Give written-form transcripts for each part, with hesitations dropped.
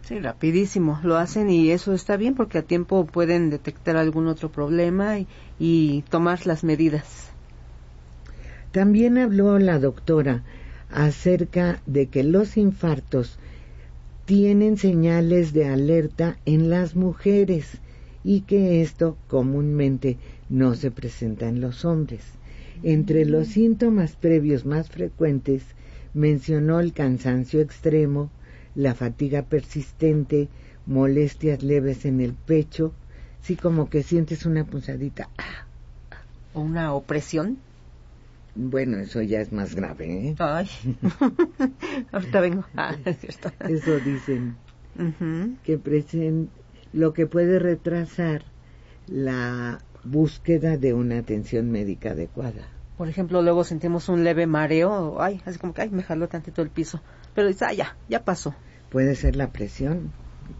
Sí, rapidísimo lo hacen y eso está bien porque a tiempo pueden detectar algún otro problema y tomar las medidas. También habló la doctora acerca de que los infartos tienen señales de alerta en las mujeres y que esto comúnmente no se presenta en los hombres. Entre los síntomas previos más frecuentes mencionó el cansancio extremo, la fatiga persistente, molestias leves en el pecho, sí, como que sientes una punzadita. ¿O una opresión? Bueno, eso ya es más grave, ¿eh? Ay, ahorita vengo. Es cierto. Eso dicen, que lo que puede retrasar la búsqueda de una atención médica adecuada. Por ejemplo, luego sentimos un leve mareo, así como que, me jaló tantito el piso. Pero dice, ya pasó. Puede ser la presión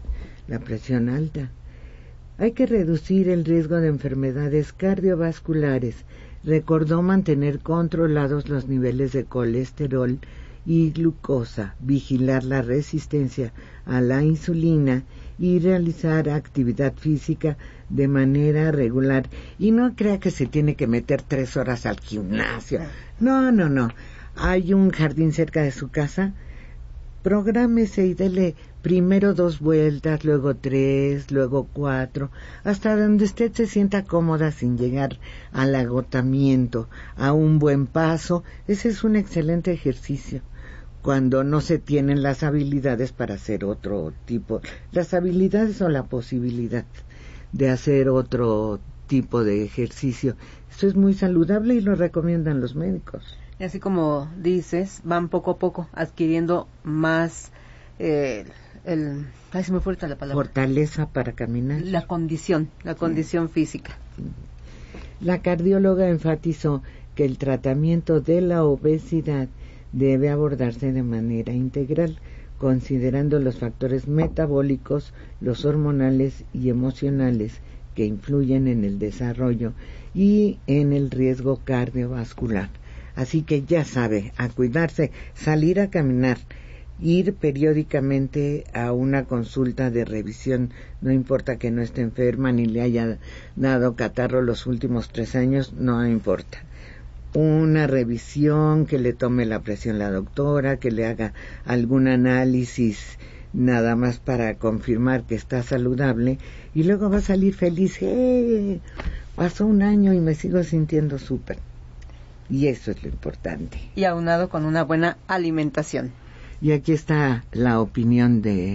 alta. Hay que reducir el riesgo de enfermedades cardiovasculares. Recordó mantener controlados los niveles de colesterol y glucosa, vigilar la resistencia a la insulina y realizar actividad física de manera regular. Y no crea que se tiene que meter 3 horas al gimnasio. No. Hay un jardín cerca de su casa. Prográmese y dele primero 2 vueltas, luego 3, luego 4, hasta donde usted se sienta cómoda sin llegar al agotamiento, a un buen paso. Ese es un excelente ejercicio cuando no se tienen las habilidades para hacer otro tipo, las habilidades o la posibilidad de hacer otro tipo de ejercicio. Esto es muy saludable y lo recomiendan los médicos. Y así como dices, van poco a poco adquiriendo más se me fue la palabra. Fortaleza para caminar. La condición física. La cardióloga enfatizó que el tratamiento de la obesidad debe abordarse de manera integral, considerando los factores metabólicos, los hormonales y emocionales que influyen en el desarrollo y en el riesgo cardiovascular. Así que ya sabe, a cuidarse, salir a caminar, ir periódicamente a una consulta de revisión, no importa que no esté enferma ni le haya dado catarro los últimos 3 años, no importa. Una revisión, que le tome la presión la doctora, que le haga algún análisis nada más para confirmar que está saludable y luego va a salir feliz. Pasó 1 año y me sigo sintiendo súper. Y eso es lo importante. Y aunado con una buena alimentación. Y aquí está la opinión de